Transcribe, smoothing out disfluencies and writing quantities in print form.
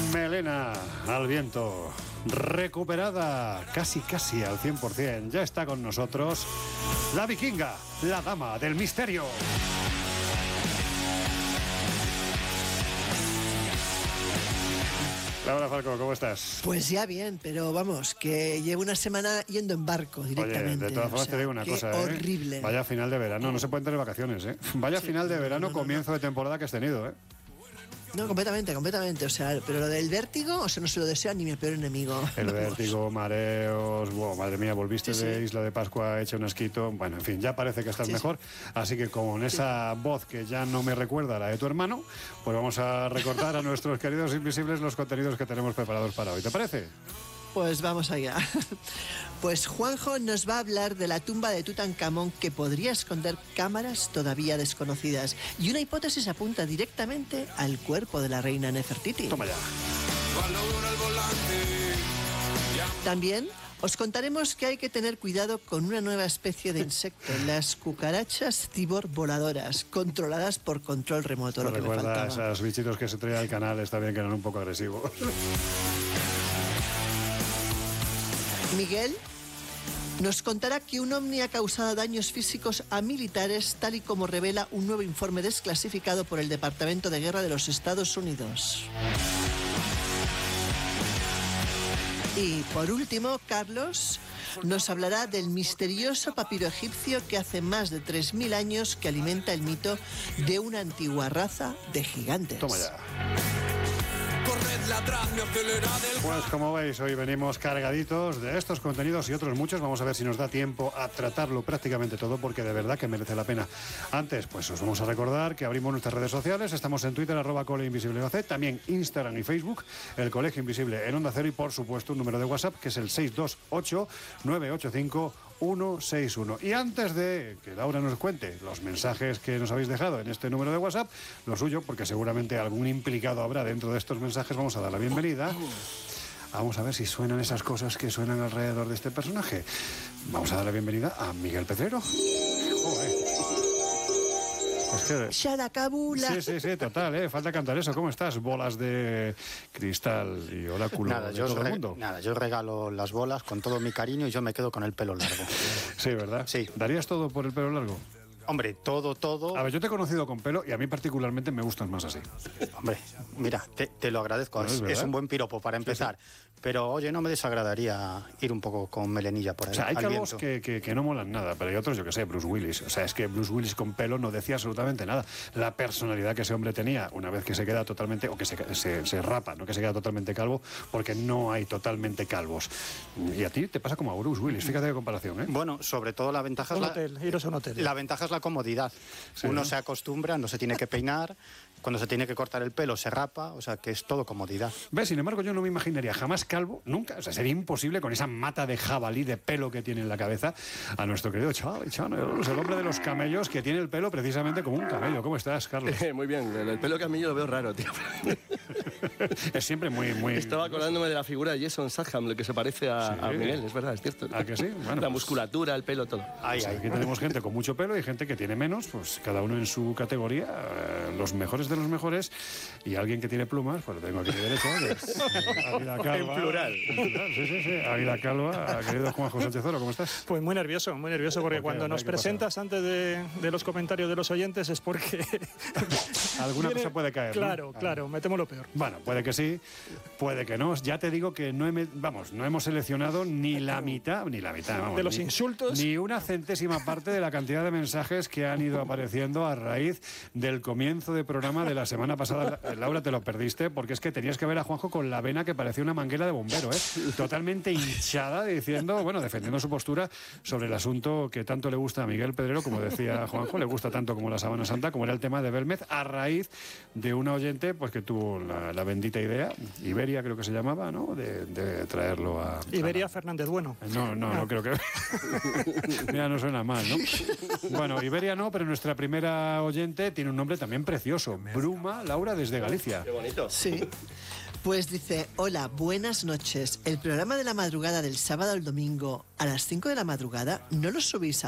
Melena al viento, recuperada casi al 100%. Ya está con nosotros la vikinga, la dama del misterio. Laura Falcó, ¿cómo estás? Pues ya bien, pero vamos, que llevo una semana yendo en barco directamente. Oye, de todas formas te digo una cosa, horrible. Vaya final de verano, no se pueden tener vacaciones, ¿eh? Vaya sí, final de verano, comienzo de temporada que has tenido, ¿eh? No, completamente, o sea, pero lo del vértigo, o sea, no se lo desea ni mi peor enemigo. El vértigo, mareos, wow, madre mía, volviste de Isla de Pascua hecho un asquito, bueno, en fin, ya parece que estás mejor, así que con esa voz que ya no me recuerda a la de tu hermano, pues vamos a recordar a nuestros queridos invisibles los contenidos que tenemos preparados para hoy, ¿te parece? Pues vamos allá. Pues Juanjo nos va a hablar de la tumba de Tutankamón que podría esconder cámaras todavía desconocidas. Y una hipótesis apunta directamente al cuerpo de la reina Nefertiti. Toma ya. También os contaremos que hay que tener cuidado con una nueva especie de insecto, las cucarachas cibor voladoras, controladas por control remoto. Lo que me faltaba. A esos bichitos que se traen al canal, está bien que eran un poco agresivos. Miguel nos contará que un ovni ha causado daños físicos a militares, tal y como revela un nuevo informe desclasificado por el Departamento de Guerra de los Estados Unidos. Y por último, Carlos nos hablará del misterioso papiro egipcio que hace más de 3.000 años que alimenta el mito de una antigua raza de gigantes. Toma ya. Pues como veis, hoy venimos cargaditos de estos contenidos y otros muchos. Vamos a ver si nos da tiempo a tratarlo prácticamente todo, porque de verdad que merece la pena. Antes, pues os vamos a recordar que abrimos nuestras redes sociales. Estamos en Twitter, @ColeInvisibleOC, también Instagram y Facebook, el Colegio Invisible en Onda Cero, y por supuesto un número de WhatsApp que es el 628-985-161. Y antes de que Laura nos cuente los mensajes que nos habéis dejado en este número de WhatsApp, lo suyo, porque seguramente algún implicado habrá dentro de estos mensajes, vamos a dar la bienvenida. Vamos a ver si suenan esas cosas que suenan alrededor de este personaje. Vamos a dar la bienvenida a Miguel Pedrero. Shadakabula. Sí, total, falta cantar eso. ¿Cómo estás? Bolas de cristal y oráculo de todo el mundo. Nada, yo regalo las bolas con todo mi cariño y yo me quedo con el pelo largo. Sí, ¿verdad? Sí. ¿Darías todo por el pelo largo? Hombre, todo. A ver, yo te he conocido con pelo y a mí particularmente me gustan más así. Hombre, mira, te lo agradezco. No, es un buen piropo para empezar. Sí. Pero, oye, no me desagradaría ir un poco con melenilla por ahí. O sea, hay calvos que no molan nada, pero hay otros, yo que sé, Bruce Willis. O sea, es que Bruce Willis con pelo no decía absolutamente nada. La personalidad que ese hombre tenía, una vez que se queda totalmente, o que se rapa, no que se queda totalmente calvo, porque no hay totalmente calvos. Y a ti te pasa como a Bruce Willis, fíjate de comparación, ¿eh? Bueno, sobre todo la ventaja iros a un hotel. La ventaja es la comodidad. Sí, uno se acostumbra, no se tiene que peinar. Cuando se tiene que cortar el pelo se rapa, o sea que es todo comodidad. ¿Ves? Sin embargo, yo no me imaginaría jamás calvo, nunca. O sea, sería imposible con esa mata de jabalí de pelo que tiene en la cabeza a nuestro querido Charlie Channels, el hombre de los camellos que tiene el pelo precisamente como un camello. ¿Cómo estás, Carlos? Muy bien, el pelo camello lo veo raro, tío. Es siempre muy... Estaba acordándome de la figura de Jason Statham, lo que se parece a Miguel, es verdad, es cierto. ¿A que sí? Bueno, la musculatura, el pelo, todo. Aquí tenemos gente con mucho pelo y gente que tiene menos, pues cada uno en su categoría, los mejores de los mejores, y alguien que tiene plumas, pues lo tengo aquí de derecha, que es Águila Calva. En plural. Sí. Águila Calva, querido Juanjo Sánchez Oro, ¿cómo estás? Pues muy nervioso, porque cuando nos presentas antes de los comentarios de los oyentes es porque... Alguna cosa puede caer, Claro, me temo lo peor. Bueno, puede que sí, puede que no. Ya te digo que no hemos seleccionado ni la mitad, vamos, de los insultos. Ni una centésima parte de la cantidad de mensajes que han ido apareciendo a raíz del comienzo de programa de la semana pasada. Laura, te lo perdiste porque es que tenías que ver a Juanjo con la vena que parecía una manguera de bombero, totalmente hinchada, defendiendo su postura sobre el asunto que tanto le gusta a Miguel Pedrero, como decía Juanjo, le gusta tanto como la Sábana Santa, como era el tema de Belmez, a raíz de una oyente pues que tuvo la bendita idea, Iberia creo que se llamaba, ¿no? De traerlo a... Iberia Fernández Bueno. No creo que... Mira, no suena mal, ¿no? Bueno, Iberia no, pero nuestra primera oyente tiene un nombre también precioso, Bruma Laura, desde Galicia. Qué bonito. Sí. Pues dice, hola, buenas noches. El programa de la madrugada del sábado al domingo a las 5 de la madrugada, ¿no lo subís